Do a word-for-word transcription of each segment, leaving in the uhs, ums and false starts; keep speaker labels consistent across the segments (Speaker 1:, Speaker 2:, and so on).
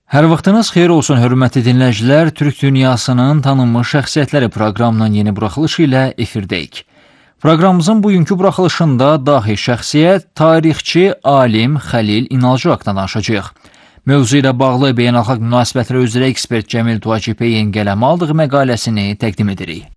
Speaker 1: Hər vaxtınız xeyir olsun, hörmətli dinləyicilər. Türk dünyasının tanınmış şəxsiyyətləri proqramının yeni buraxılışı ilə efirdəyik. Proqramımızın bugünkü buraxılışında dahi şəxsiyyət, tarixçi, alim Xəlil İnalcı haqqında danışacağıq. Mövzu ilə bağlı beynəlxalq münasibətlər üzrə ekspert Cəmil Tuacipeyin qələmə aldığı məqaləsini təqdim edirik.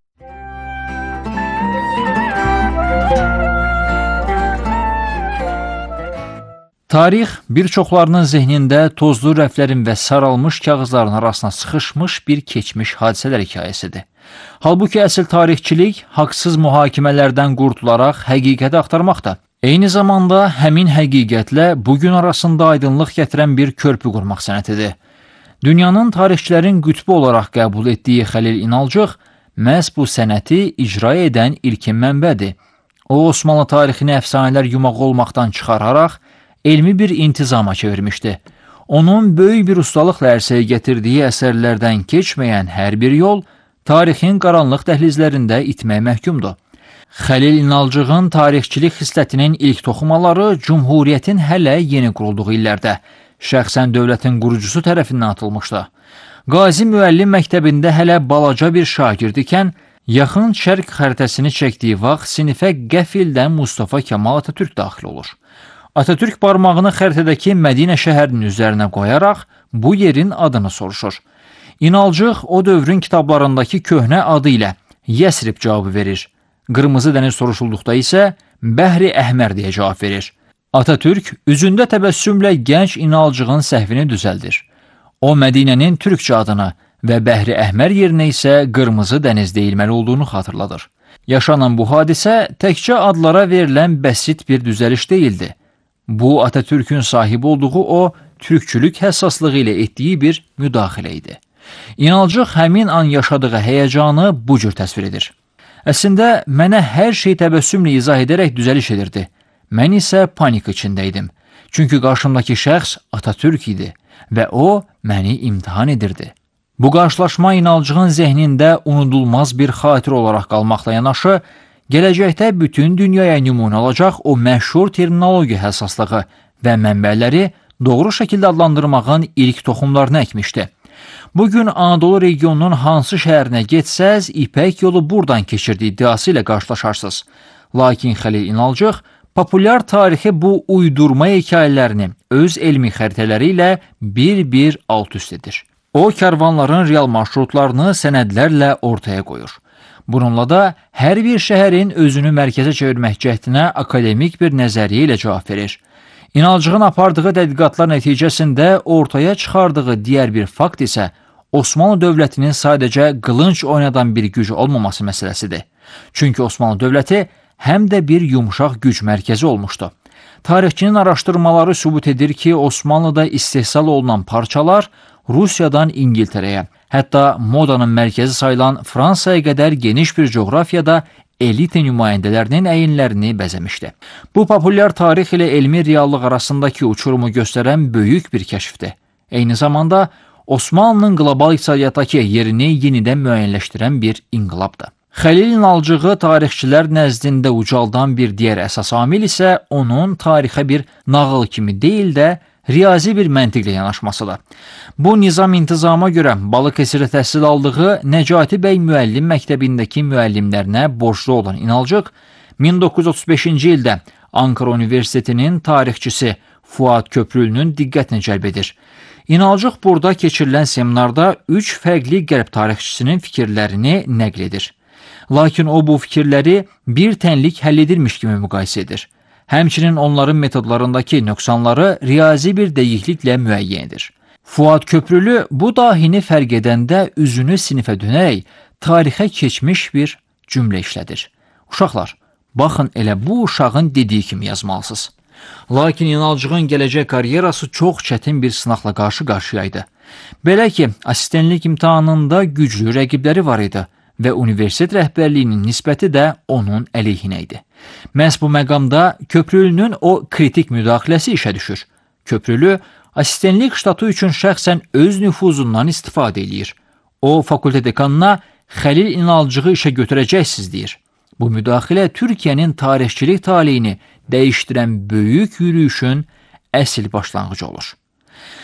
Speaker 1: Tarix, bir çoxlarının zehnində tozlu rəflərin və saralmış kağızların arasına sıxışmış bir keçmiş hadisələr hekayəsidir. Halbuki əsl tarixçilik haqsız mühakimələrdən qurtularaq həqiqəti axtarmaqda. Eyni zamanda həmin həqiqətlə bugün arasında aydınlıq gətirən bir körpü qurmaq sənətidir. Dünyanın tarixçilərin qütbü olaraq qəbul etdiyi Xəlil İnalcıq məhz bu sənəti icra edən ilkin mənbədir. O, Osmanlı tarixini əfsanələr yumağı olmaqdan çıxararaq elmi bir intizama çevirmişdi. Onun böyük bir ustalıqla ərsəyə gətirdiyi əsərlərdən keçməyən hər bir yol tarixin qaranlıq dəhlizlərində itməyə məhkumdur. Xəlil İnalcığın tarixçilik xislətinin ilk toxumaları Cümhuriyyətin hələ yeni qurulduğu illərdə şəxsən dövlətin qurucusu tərəfindən atılmışdı. Qazi Müəllim məktəbində hələ balaca bir şagird ikən yaxın şərq xəritəsini çəkdiyi vaxt sinifə qəfildən Mustafa Kemal Atatürk daxil olur. Atatürk barmağını xəritədəki Mədinə şəhərinin üzərinə qoyaraq bu yerin adını soruşur. İnalcıq o dövrün kitablarındakı köhnə adı ilə Yəsrib cavabı verir. Qırmızı dəniz soruşulduqda isə Bəhri Əhmər deyə cavab verir. Atatürk üzündə təbəssümlə gənc İnalcığın səhvini düzəldir. O Mədinənin türkçə adını və Bəhri Əhmər yerinə isə Qırmızı dəniz deyilməli olduğunu xatırladır. Yaşanan bu hadisə təkcə adlara verilən bəsit bir düzəliş deyildi. Bu, Atatürk'ün sahib olduğu o, türkçülük həssaslığı ilə etdiyi bir müdaxilə idi. İnalcıq həmin an yaşadığı həyəcanı bu cür təsvir edir. Əslində, mənə hər şey təbəssümlə izah edərək düzəliş edirdi. Mən isə panik içində idim. Çünki qarşımdakı şəxs Atatürk idi və o, məni imtihan edirdi. Bu qarşılaşma İnalcığın zehnində unudulmaz bir xatir olaraq qalmaqla yanaşı, gələcəkdə bütün dünyaya nümunə alacaq o məşhur terminologiya həssaslığı və mənbələri doğru şəkildə adlandırmağın ilk toxumlarını əkmişdi. Bugün Anadolu regionunun hansı şəhərinə getsəz, İpək yolu buradan keçirdiyi iddiası ilə qarşılaşarsınız. Lakin Xəlil İnalcıq populyar tarixi bu uydurma hekayələrini öz elmi xəritələri ilə bir-bir alt-üst edir. O, karvanların real marşrutlarını sənədlərlə ortaya qoyur. Bununla da hər bir şəhərin özünü mərkəzə çevirmək cəhdinə akademik bir nəzəriyyə ilə cavab verir. İnalcığın apardığı tədqiqatlar nəticəsində ortaya çıxardığı digər bir fakt isə Osmanlı dövlətinin sadəcə qılınc oynadan bir güc olmaması məsələsidir. Çünki Osmanlı dövləti həm də bir yumuşaq güc mərkəzi olmuşdu. Tarixçinin araşdırmaları sübut edir ki, Osmanlıda istehsal olunan parçalar Rusiyadan İngiltərəyə, hətta modanın mərkəzi sayılan Fransaya qədər geniş bir coğrafiyada elite nümayəndələrinin əyinlərini bəzəmişdi. Bu, populyar tarix ilə elmi reallıq arasındakı uçurumu göstərən böyük bir kəşfdir. Eyni zamanda Osmanlının qlobal iqtisadiyyatdakı yerini yenidən müəyyənləşdirən bir inqilabdır. Xəlil İnalcığı tarixçilər nəzdində ucaldan bir digər əsas amil isə onun tarixə bir nağıl kimi deyil də riyazi bir məntiqlə yanaşmasıdır. Bu nizam intizama görə Balıkəsirdə təhsil aldığı Nəcati bəy müəllim məktəbindəki müəllimlərinə borclu olan İnalcıq min doqquz yüz otuz beşinci ildə Ankara Universitetinin tarixçisi Fuad Köprülünün diqqətini cəlb edir. İnalcıq burada keçirilən seminarda üç fərqli qərb tarixçisinin fikirlərini nəql edir. Lakin o bu fikirləri bir tənlik həll edilmiş kimi müqayisə edir. Həmçinin onların metodlarındakı nöqsanları riyazi bir dəqiqliklə müəyyən edir. Fuad Köprülü bu dahini fərq edəndə üzünü sinifə dönərək tarixə keçmiş bir cümlə işlədir. Uşaqlar, baxın elə bu uşağın dediyi kimi yazmalısınız. Lakin İnalcığın gələcək karyerası çox çətin bir sınaqla qarşı-qarşıyaydı. Belə ki, assistentlik imtahanında güclü rəqibləri var idi və universitet rəhbərliyinin nisbəti də onun əleyhinə idi. Məhz bu məqamda Köprülünün o kritik müdaxiləsi işə düşür. Köprülü, assistentlik ştatı üçün şəxsən öz nüfuzundan istifadə edir. O, fakültə dekanına Xəlil İnalcığı işə götürəcəksiniz deyir. Bu müdaxilə Türkiyənin tarixçilik taleyini dəyişdirən böyük yürüyüşün əsl başlanğıcı olur.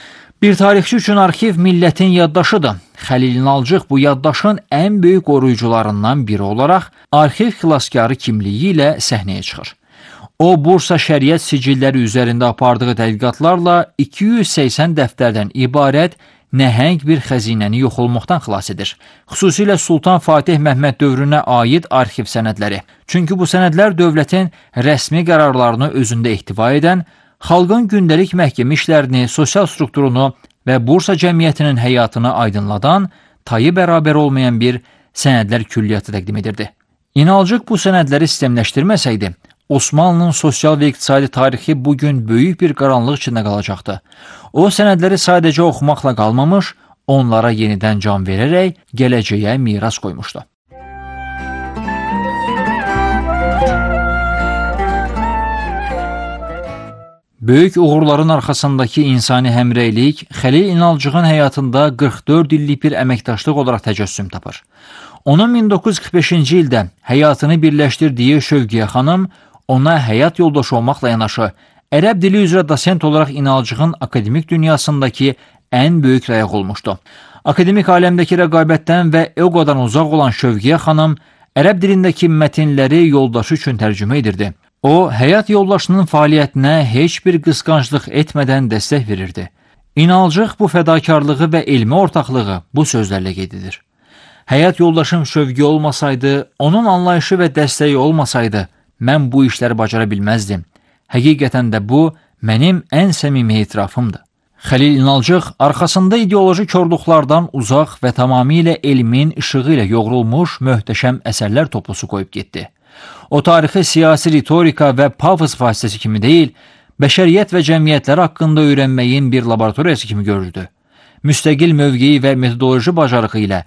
Speaker 1: Bir tarixçi üçün arxiv millətin yaddaşıdır. Xəlil İnalcıq bu yaddaşın ən böyük qoruyucularından biri olaraq arxiv xilaskarı kimliyi ilə səhnəyə çıxır. O, Bursa şəriət sicilləri üzərində apardığı tədqiqatlarla iki yüz səksən dəftərdən ibarət nəhəng bir xəzinəni yox olmaqdan xilas edir. Xüsusilə Sultan Fatih Məhməd dövrünə aid arxiv sənədləri. Çünki bu sənədlər dövlətin rəsmi qərarlarını özündə ehtiva edən, xalqın gündəlik məhkəmə işlərini, sosial strukturunu və Bursa cəmiyyətinin həyatını aydınladan, tayı bərabər olmayan bir sənədlər külliyyatı təqdim edirdi. İnalcıq bu sənədləri sistemləşdirməsəydi, Osmanlının sosial və iqtisadi tarixi bugün böyük bir qaranlıq içində qalacaqdı. O, sənədləri sadəcə oxumaqla qalmamış, onlara yenidən can verərək gələcəyə miras qoymuşdu. Böyük uğurların arxasındakı insani həmrəylik Xəlil İnalcığın həyatında qırx dörd illik bir əməkdaşlıq olaraq təcəssüm tapır. Onun min doqquz yüz qırx beşinci ildə həyatını birləşdirdiyi Şövqiyə xanım ona həyat yoldaşı olmaqla yanaşı, ərəb dili üzrə dosent olaraq İnalcığın akademik dünyasındakı ən böyük rəyaq olmuşdu. Akademik aləmdəki rəqabətdən və egodan uzaq olan Şövqiyə xanım ərəb dilindəki mətinləri yoldaşı üçün tərcümə edirdi. O, həyat yoldaşının fəaliyyətinə heç bir qısqanclıq etmədən dəstək verirdi. İnalcıq bu fədakarlığı və elmi ortaqlığı bu sözlərlə qeyd edir. Həyat yoldaşım Şövqi olmasaydı, onun anlayışı və dəstəyi olmasaydı, mən bu işləri bacara bilməzdim. Həqiqətən də bu, mənim ən səmimi etirafımdır. Xəlil İnalcıq arxasında ideoloji korluqlardan uzaq və tamamilə elmin işığı ilə yoğrulmuş möhtəşəm əsərlər toplusu qoyub getdi. O, tarixi siyasi ritorika və pafos vasitəsi kimi deyil, bəşəriyyət və cəmiyyətlər haqqında öyrənməyin bir laboratoriyası kimi görürdü. Müstəqil mövqeyi və metodoloji bacarığı ilə